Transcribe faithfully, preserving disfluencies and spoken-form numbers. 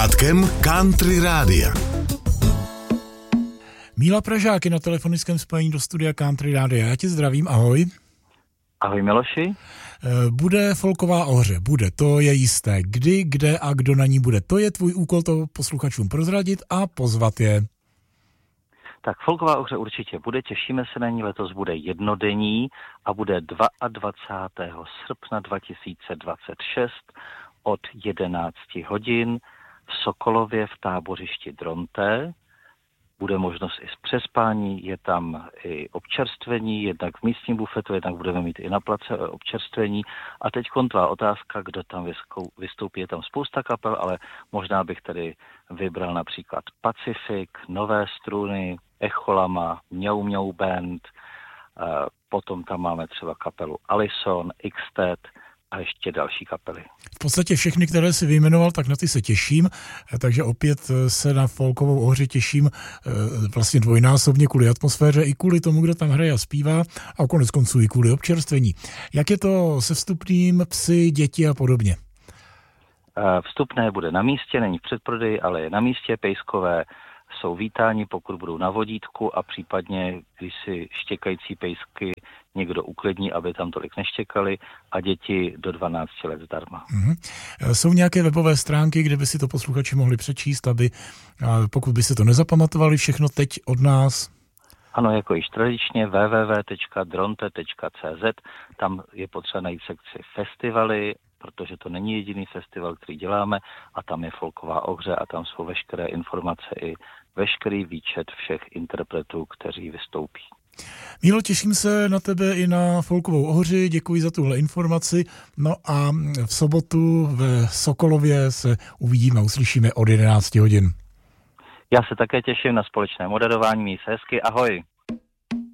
Átkem Country Rádia. Míla Pražák je na telefonickém spojení do studia Country Rádia. Já tě zdravím, ahoj. Ahoj Miloši. Bude folková ohře, bude, to je jisté. Kdy, kde a kdo na ní bude, to je tvůj úkol to posluchačům prozradit a pozvat je. Tak folková ohře určitě bude, těšíme se na ní, letos bude jednodenní a bude dvacátého druhého srpna dva tisíce dvacet šest od jedenácti hodin v Sokolově v tábořišti Dronté. Bude možnost i z přespání, je tam i občerstvení, jednak v místním bufetu, jednak budeme mít i na place občerstvení. A teď tvá otázka, kdo tam vystoupí, je tam spousta kapel, ale možná bych tady vybral například Pacific, Nové struny, Echolama, Mňau Mňau Band, potom tam máme třeba kapelu Alison, X-Ted, a ještě další kapely. V podstatě všechny, které si vyjmenoval, tak na ty se těším, takže opět se na folkovou ohři těším vlastně dvojnásobně kvůli atmosféře i kvůli tomu, kdo tam hraje a zpívá a konec konců i kvůli občerstvení. Jak je to se vstupným, psy, děti a podobně? Vstupné bude na místě, není v předprodeji, ale je na místě. Pejskové jsou vítáni, pokud budou na vodítku a případně, když si štěkající pejsky někdo uklidní, aby tam tolik neštěkali a děti do dvanácti let zdarma. Mm-hmm. Jsou nějaké webové stránky, kde by si to posluchači mohli přečíst, aby pokud by si to nezapamatovali všechno teď od nás? Ano, jako již tradičně w w w tečka dronte tečka c z, tam je potřeba najít sekci festivaly, protože to není jediný festival, který děláme a tam je folková ohře a tam jsou veškeré informace i veškerý výčet všech interpretů, kteří vystoupí. Mílo, těším se na tebe i na folkovou ohři, děkuji za tuhle informaci. No a v sobotu ve Sokolově se uvidíme a uslyšíme od jedenácti hodin. Já se také těším na společné moderování, měj se hezky, ahoj.